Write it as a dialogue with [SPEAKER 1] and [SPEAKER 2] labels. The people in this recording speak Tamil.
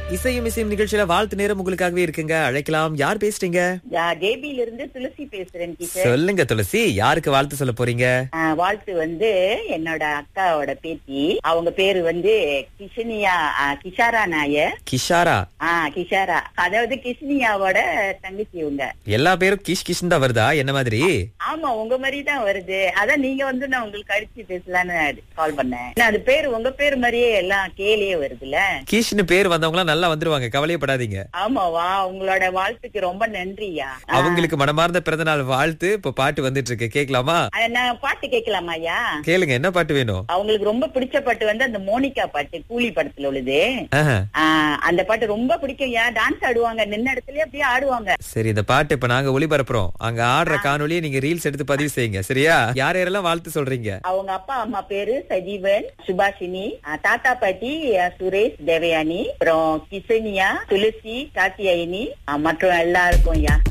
[SPEAKER 1] இசையும் இசையும் நிகழ்ச்சியில வாழ்த்து நேரம் உங்களுக்காகவே இருக்குங்க. அழைக்கலாம். யார் பேசுறீங்க?
[SPEAKER 2] ஜேபியில இருந்து துளசி பேசுறேன் டீச்சர்.
[SPEAKER 1] சொல்லுங்க துளசி, யாருக்கு வாழ்த்து சொல்ல போறீங்க?
[SPEAKER 2] வாழ்த்து என்னோட அக்காவோட பேத்தி, அவங்க பேரு கிஷனியா, கிஷாரா நாயர்.
[SPEAKER 1] கிஷாரா?
[SPEAKER 2] கிஷாரா, அதாவது கிஷ்னியாவோட தங்கச்சி. இவங்க
[SPEAKER 1] எல்லா பேரும் கிஷ் கிஷன் தான் வருதா என்ன மாதிரி?
[SPEAKER 2] ஆமா, உங்க மாதிரி தான் வருது. அதான் நீங்க நான் உங்களுக்கு அடிச்சு பேசலான்னு கால் பண்ணேன். அது பேரு உங்க பேரு மாதிரியே எல்லாம் கேலியே வருதுல்ல.
[SPEAKER 1] கிஷ்னு பேர் வந்தவங்க நல்லா வந்துருவாங்க, கவலையப்படாதீங்க.
[SPEAKER 2] ஆமாவா, உங்களோட வாழ்த்துக்கு ரொம்ப நன்றியா.
[SPEAKER 1] அவங்களுக்கு மனமார்ந்த பிறந்த நாள் வாழ்த்து. இப்ப பாட்டு வந்துட்டு இருக்கு, கேட்கலாமா?
[SPEAKER 2] நான் பாட்டு கேட்கலாமா ஐயா?
[SPEAKER 1] கேளுங்க, என்ன பாட்டு வேணும்?
[SPEAKER 2] அவங்களுக்கு ரொம்ப பிடிச்ச பாட்டு அந்த மோனிகா பாட்டு, கூலி படத்துல உள்ளது. அந்த பாட்டு ரொம்ப பிடிக்கும். டான்ஸ் ஆடுவாங்க, நின்ன இடத்துலயே அப்படியே ஆடுவாங்க.
[SPEAKER 1] சரி, இந்த பாட்டு இப்ப நாங்க ஒளிபரப்புறோம். அங்க ஆடுற காணொலியை நீங்க ரீல்ஸ் எடுத்து பதிவு செய்யுங்க, சரியா? யார் யாரெல்லாம் வாழ்த்து சொல்றீங்க?
[SPEAKER 2] அவங்க அப்பா அம்மா பேரு சஜீவன், சுபாஷினி, தாத்தா பாட்டி சுரேஷ், தேவயானி, அப்புறம் கிசனியா, துளசி, காத்தியாயினி, மற்றும் எல்லாருக்கும்